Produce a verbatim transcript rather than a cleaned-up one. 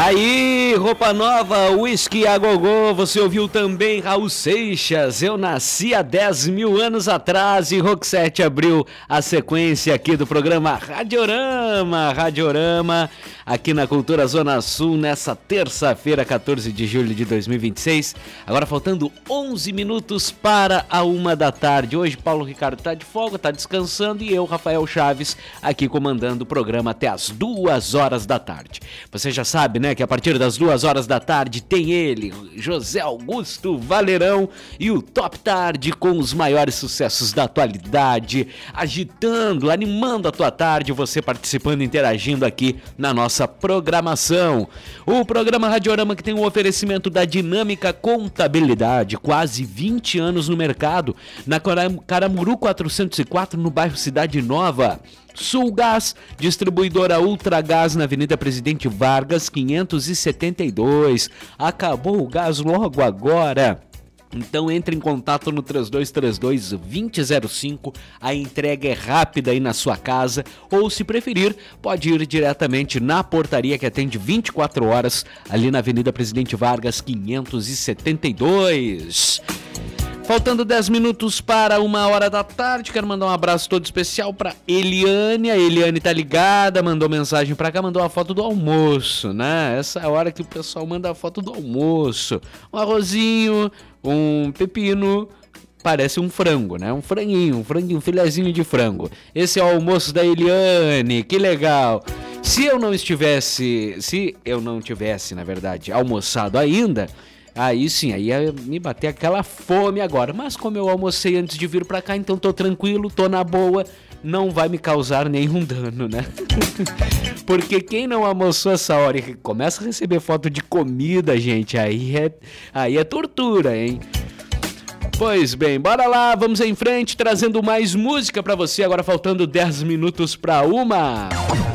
Aí, roupa nova, uísque a gogô, você ouviu também Raul Seixas, Eu Nasci há dez mil anos atrás, e Rock sete abriu a sequência aqui do programa Radiorama, Radiorama, aqui na Cultura Zona Sul, nessa terça-feira, quatorze de julho de dois mil e vinte e seis, agora faltando onze minutos para a uma da tarde. Hoje Paulo Ricardo tá de folga, tá descansando, e eu, Rafael Chaves, aqui comandando o programa até as duas horas da tarde. Você já sabe, né, que a partir das duas horas da tarde tem ele, José Augusto Valerão, e o Top Tarde com os maiores sucessos da atualidade, agitando, animando a tua tarde, você participando, interagindo aqui na nossa programação. O programa Radiorama, que tem o oferecimento da Dinâmica Contabilidade, quase vinte anos no mercado, na Caramuru quatrocentos e quatro, no bairro Cidade Nova. Sulgás, distribuidora Ultragás na Avenida Presidente Vargas, quinhentos e setenta e dois. Acabou o gás logo agora. Então entre em contato no três dois três dois, dois zero zero cinco, a entrega é rápida aí na sua casa, ou se preferir, pode ir diretamente na portaria que atende vinte e quatro horas, ali na Avenida Presidente Vargas, quinhentos e setenta e dois. Faltando dez minutos para uma hora da tarde, quero mandar um abraço todo especial para Eliane. A Eliane tá ligada, mandou mensagem para cá, mandou a foto do almoço, né? Essa é a hora que o pessoal manda a foto do almoço. Um arrozinho, um pepino, parece um frango, né? Um franguinho, um franguinho, um filezinho de frango. Esse é o almoço da Eliane, que legal. Se eu não estivesse, se eu não tivesse, na verdade, almoçado ainda, aí sim, aí ia me bater aquela fome agora. Mas como eu almocei antes de vir pra cá, então tô tranquilo, tô na boa, não vai me causar nenhum dano, né? Porque quem não almoçou essa hora e começa a receber foto de comida, gente, aí é, aí é tortura, hein? Pois bem, bora lá, vamos em frente, trazendo mais música pra você, agora faltando dez minutos pra uma.